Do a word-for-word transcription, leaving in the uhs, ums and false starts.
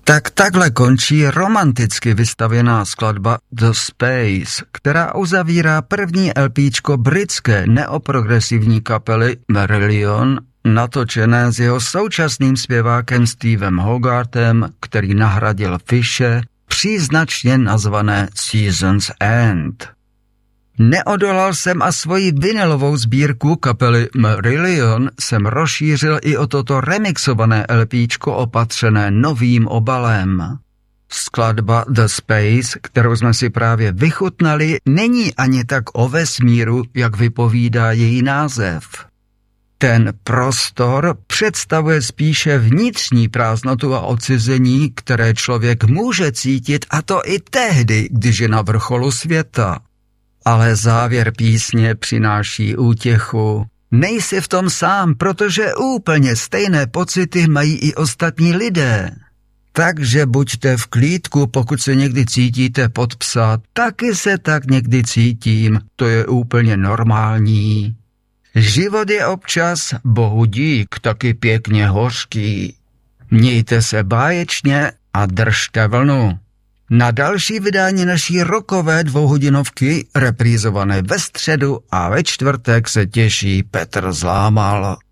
Tak takhle končí romanticky vystavěná skladba The Space, která uzavírá první LPčko britské neoprogresivní kapely Marillion, natočené s jeho současným zpěvákem Stevem Hogartem, který nahradil Fishe, příznačně nazvané Season's End. Neodolal jsem a svoji vinylovou sbírku kapely Marillion jsem rozšířil i o toto remixované LPčko opatřené novým obalem. Skladba The Space, kterou jsme si právě vychutnali, není ani tak o vesmíru, jak vypovídá její název. Ten prostor představuje spíše vnitřní prázdnotu a odcizení, které člověk může cítit, a to i tehdy, když je na vrcholu světa. Ale závěr písně přináší útěchu. Nejsi v tom sám, protože úplně stejné pocity mají i ostatní lidé. Takže buďte v klídku, pokud se někdy cítíte pod psa. Taky se tak někdy cítím, to je úplně normální. Život je občas, bohu dík, taky pěkně hořký. Mějte se báječně a držte vlnu. Na další vydání naší rockové dvouhodinovky, reprízované ve středu a ve čtvrtek, se těší Petr Zlámal.